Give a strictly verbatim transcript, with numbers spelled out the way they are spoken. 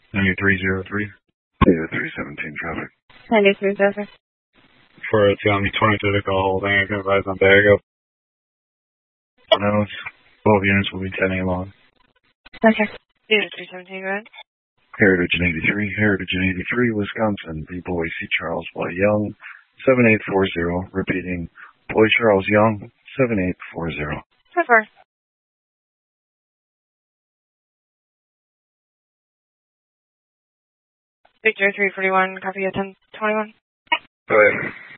ninety-three oh three. Yeah, three seventeen traffic. ninety-three oh three. four oh two on me twenty-two to call holding. I can advise on Dago. No, twelve units will be ten A long. Okay. Unit three seventeen, go ahead. Heritage in eighty-three, Heritage in eighty-three, Wisconsin. B. Boy C. Charles Y. Young, seven eight four zero. Repeating, Boy Charles Young, seven eight four zero. So far. Victor three forty-one, copy at ten twenty-one. Go ahead.